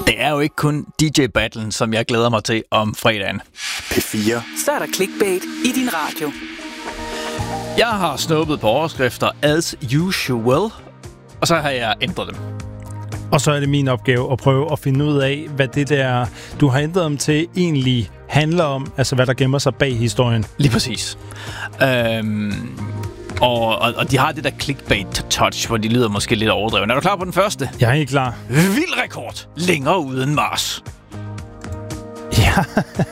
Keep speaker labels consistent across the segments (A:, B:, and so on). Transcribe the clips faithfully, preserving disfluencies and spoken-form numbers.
A: Det er jo ikke kun D J-battlen, som jeg glæder mig til om fredagen.
B: P fire.
C: Så er der clickbait i din radio.
A: Jeg har snuppet på overskrifter as usual, og så har jeg ændret dem.
D: Og så er det min opgave at prøve at finde ud af, hvad det der, du har ændret dem til, egentlig handler om. Altså, hvad der gemmer sig bag historien.
A: Lige præcis. Øhm, og, og, og de har det der clickbait-touch, hvor de lyder måske lidt overdrevet. Er du klar på den første?
D: Jeg er helt klar.
A: Vild rekord. Længere uden Mars.
D: Ja.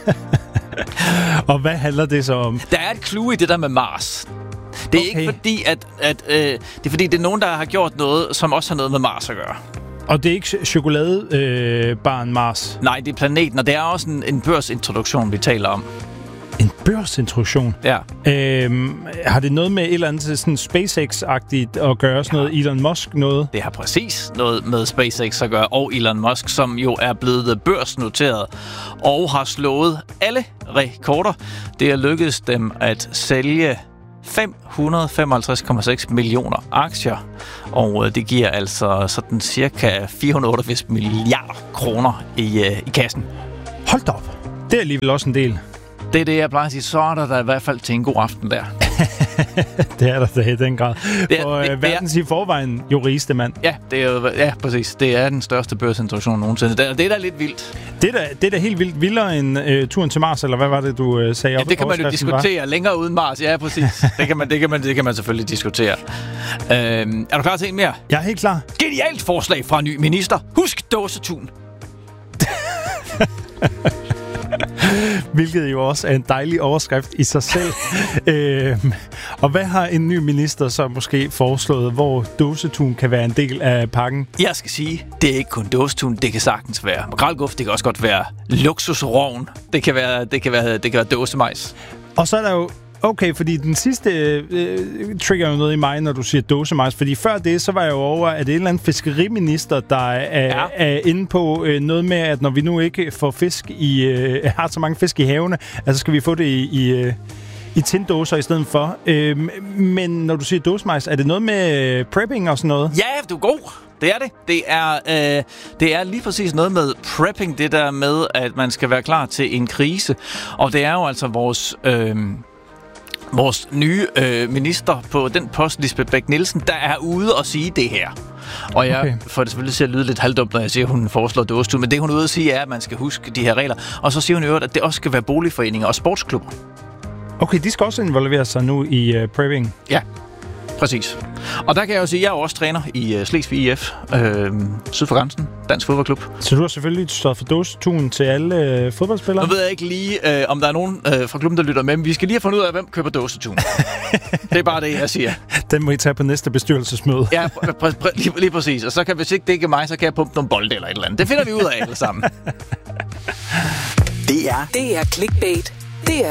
D: Og hvad handler det så om?
A: Der er et clue i det der med Mars. Det er okay. ikke fordi, at, at øh, det er fordi, det er nogen, der har gjort noget, som også har noget med Mars at gøre.
D: Og det er ikke chokoladebarn øh, Mars?
A: Nej, det er planeten, og det er også en, en børsintroduktion, vi taler om.
D: En børsintroduktion?
A: Ja.
D: Øhm, har det noget med et eller andet sådan SpaceX-agtigt at gøre, sådan ja. noget Elon Musk noget?
A: Det har præcis noget med SpaceX at gøre, og Elon Musk, som jo er blevet børsnoteret og har slået alle rekorder. Det er lykkedes dem at sælge fem hundrede femoghalvtreds komma seks millioner aktier, og det giver altså sådan cirka fire hundrede otteogfirs milliarder kroner i, i kassen.
D: Hold da op. Det er alligevel også en del.
A: Det er det, jeg plejer at sige. Så er der, der i hvert fald til en god aften der.
D: Det er der da i den grad.
A: Det er,
D: For
A: det,
D: øh, verdens i forvejen jo rigeste mand.
A: Ja, det er jo, ja, præcis. Det er den største børsintroduktion nogensinde. Det, det er da lidt vildt.
D: Det er da, det er da helt vildt vildere end øh, turen til Mars, eller hvad var det, du øh, sagde?
A: Ja,
D: op
A: det kan man jo diskutere. Var? Længere uden Mars, ja, præcis. det, kan man, det, kan man, det kan man selvfølgelig diskutere. Øhm, er du klar til en mere?
D: Jeg er helt klar.
A: Genialt forslag fra en ny minister. Husk dåsetun.
D: Hvilket jo også er en dejlig overskrift i sig selv. øhm, og hvad har en ny minister så måske foreslået, hvor dåsetun kan være en del af pakken?
A: Jeg skal sige, det er ikke kun dåsetun, det kan sagtens være makrelguf, det kan også godt være luksusrovn, det kan være, det kan være, det kan være dåsemajs.
D: Og så er der jo okay, fordi den sidste øh, trigger jo noget i mig, når du siger dåsemajs. Fordi før det, så var jeg jo over, at det er en eller anden fiskeriminister, der er, ja. er inde på øh, noget med, at når vi nu ikke får fisk i, øh, har så mange fisk i havene, altså skal vi få det i, i, øh, i tindåser i stedet for. Øh, men når du siger dåsemajs, er det noget med øh, prepping og sådan noget?
A: Ja, du er god. Det er det. Det er, øh, det er lige præcis noget med prepping, det der med, at man skal være klar til en krise. Og det er jo altså vores... Øh, Vores nye øh, minister på den post, Lisbeth Bech-Nielsen, der er ude og sige det her. Og jeg okay. får det selvfølgelig til at lyde lidt halvdumt, når jeg siger, at hun foreslår dåsetun. Men det, hun er ude at sige, er, at man skal huske de her regler. Og så siger hun i øvrigt, at det også skal være boligforeninger og sportsklubber.
D: Okay, de skal også involvere sig nu i uh, prepping.
A: Ja, præcis. Og der kan jeg jo sige, at jeg er også træner i uh, Slesvig I F, øh, syd for grænsen, dansk fodboldklub.
D: Så du har selvfølgelig stået for dåsetun til alle uh, fodboldspillere?
A: Nu ved jeg ikke lige, øh, om der er nogen øh, fra klubben, der lytter med, men vi skal lige have fundet ud af, hvem køber dåsetun. Det er bare det, jeg siger.
D: Den må I tage på næste bestyrelsesmøde.
A: Ja, pr- pr- pr- lige, lige præcis. Og så kan, hvis ikke det ikke er mig, så kan jeg pumpe nogle bolde eller et eller andet. Det finder vi ud af alle sammen.
B: Det er
C: Det er clickbait. Det er